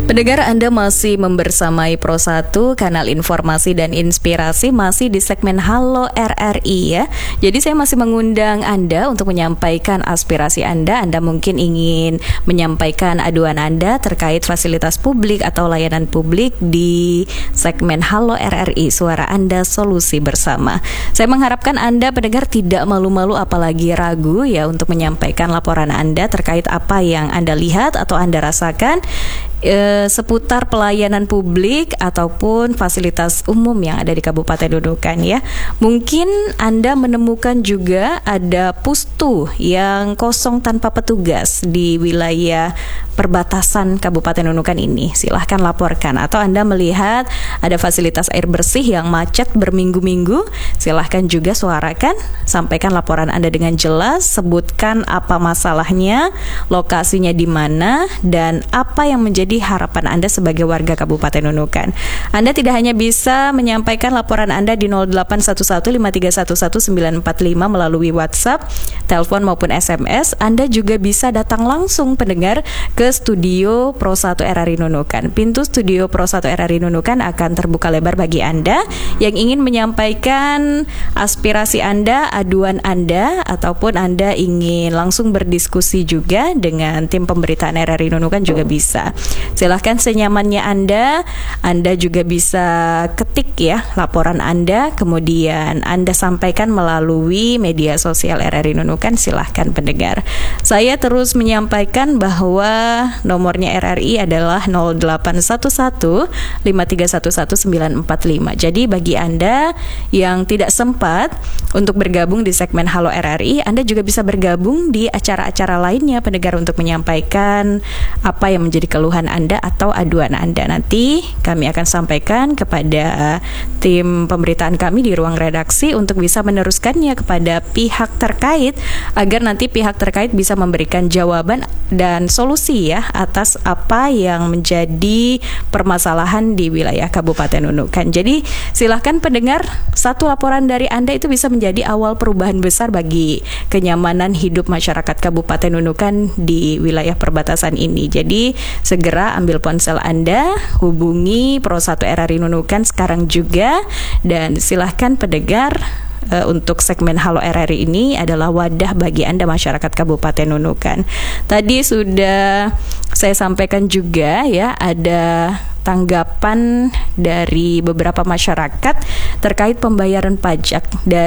Pendengar, Anda masih membersamai Pro 1, kanal informasi dan inspirasi, masih di segmen Halo RRI ya. Jadi saya masih mengundang Anda untuk menyampaikan aspirasi Anda. Anda mungkin ingin menyampaikan aduan Anda terkait fasilitas publik atau layanan publik di segmen Halo RRI, suara Anda, solusi bersama. Saya mengharapkan Anda pendengar tidak malu-malu apalagi ragu ya untuk menyampaikan laporan Anda terkait apa yang Anda lihat atau Anda rasakan seputar pelayanan publik ataupun fasilitas umum yang ada di Kabupaten Nunukan ya. Mungkin Anda menemukan juga ada pustu yang kosong tanpa petugas di wilayah perbatasan Kabupaten Nunukan ini. Silahkan laporkan. Atau Anda melihat ada fasilitas air bersih yang macet berminggu-minggu, silahkan juga suarakan, sampaikan laporan Anda dengan jelas, sebutkan apa masalahnya, lokasinya di mana, dan apa yang menjadi harapan Anda sebagai warga Kabupaten Nunukan. Anda tidak hanya bisa menyampaikan laporan Anda di 081153114945 melalui WhatsApp, telepon maupun SMS. Anda juga bisa datang langsung pendengar ke studio Pro 1 RRI Nunukan. Pintu studio Pro 1 RRI Nunukan akan terbuka lebar bagi Anda yang ingin menyampaikan aspirasi Anda, aduan Anda, ataupun Anda ingin langsung berdiskusi juga dengan tim pemberitaan RRI Nunukan juga bisa. Silahkan senyamannya Anda juga bisa ketik ya laporan Anda, kemudian Anda sampaikan melalui media sosial RRI Nunukan. Silahkan pendengar. Saya terus menyampaikan bahwa nomornya RRI adalah 081153114945. Jadi bagi Anda yang tidak sempat untuk bergabung di segmen Halo RRI, Anda juga bisa bergabung di acara-acara lainnya pendengar untuk menyampaikan apa yang menjadi keluhan Anda atau aduan Anda. Nanti kami akan sampaikan kepada tim pemberitaan kami di ruang redaksi untuk bisa meneruskannya kepada pihak terkait agar nanti pihak terkait bisa memberikan jawaban dan solusi ya atas apa yang menjadi permasalahan di wilayah Kabupaten Nunukan. Jadi silahkan pendengar, satu laporan dari Anda itu bisa menjadi awal perubahan besar bagi kenyamanan hidup masyarakat Kabupaten Nunukan di wilayah perbatasan ini. Jadi segera ambil ponsel Anda, hubungi Pro 1 RRI Nunukan sekarang juga, dan silahkan pendengar, untuk segmen Halo RRI ini adalah wadah bagi Anda masyarakat Kabupaten Nunukan. Tadi sudah saya sampaikan juga ya, ada tanggapan dari beberapa masyarakat terkait pembayaran pajak